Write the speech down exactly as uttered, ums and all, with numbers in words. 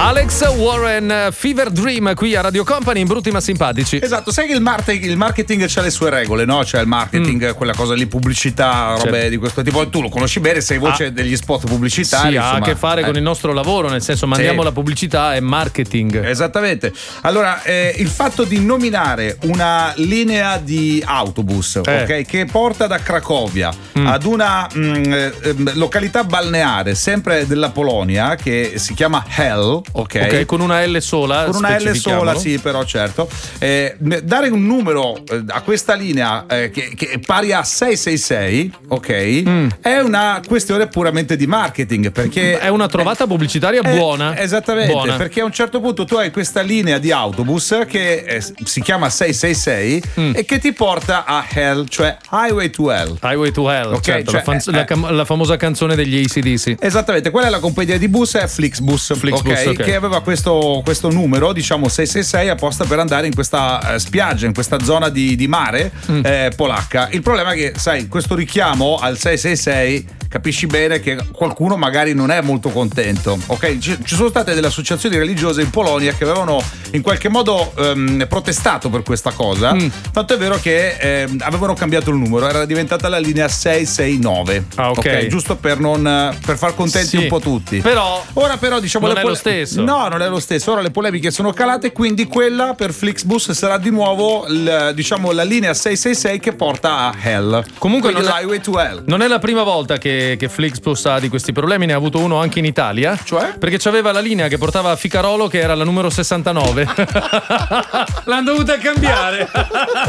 Alex Warren, Fever Dream, qui a Radio Company, in Brutti ma simpatici. Esatto, sai che il, mar- il marketing c'ha le sue regole, no? C'è il marketing, mm. quella cosa lì, pubblicità, robe certo. di questo tipo. Tu lo conosci bene, sei voce ah. degli spot pubblicitari. Sì, insomma, ha a che fare eh. con il nostro lavoro, nel senso mandiamo sì. la pubblicità e marketing. Esattamente. Allora, eh, il fatto di nominare una linea di autobus, eh. ok, che porta da Cracovia mm. ad una mh, eh, località balneare, sempre della Polonia, che si chiama Hell, ok? Ok, con una L sola. Con una L sola, sì, però certo. Eh, dare un numero a questa linea eh, che, che è pari a sei sei sei, ok? Mm. È una questione puramente di marketing, perché è una trovata pubblicitaria è, buona. Esattamente, buona. Perché a un certo punto tu hai questa linea di autobus che eh, si chiama sei sei sei mm. e che ti porta a Hell, cioè Highway to Hell. Highway to Hell, okay, certo, cioè, la, fan- eh, la, cam- la famosa canzone degli A C D C. Esattamente, quella è la compagnia di bus, è Flixbus, Flixbus okay, okay. che aveva questo, questo numero, diciamo sei sei sei, apposta per andare in questa eh, spiaggia, in questa zona di, di mare mm. eh, polacca. Il problema è che, sai, questo richiamo al sei sei sei, capisci bene che qualcuno magari non è molto contento, ok? Ci, ci sono state delle associazioni religiose in Polonia che avevano in qualche modo ehm, protestato per questa cosa, mm. tanto è vero che ehm, avevano cambiato il numero, era diventata la linea sei sei nove, ah, ok, okay? Giusto per non per far contenti sì. un po' tutti. Però ora però diciamo non le è pole- lo stesso. No, non è lo stesso. Ora le polemiche sono calate, quindi quella per Flixbus sarà di nuovo il, diciamo la linea sei sei sei che porta a Hell. Comunque non è, Highway to Hell. Non è la prima volta che, che Flixbus ha di questi problemi, ne ha avuto uno anche in Italia. Cioè? Perché c'aveva la linea che portava a Ficarolo che era la numero sessantanove. L'hanno dovuta cambiare.